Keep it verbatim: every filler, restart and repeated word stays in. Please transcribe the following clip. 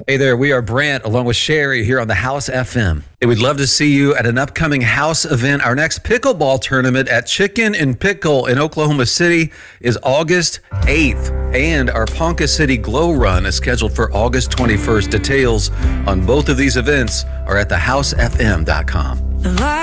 Hey there, we are Brant along with Sherry here on the House F M. Hey, we'd love to see you at an upcoming House event. Our next pickleball tournament at Chicken and Pickle in Oklahoma City is August eighth. And our Ponca City Glow Run is scheduled for August twenty-first. Details on both of these events are at the house f m dot com.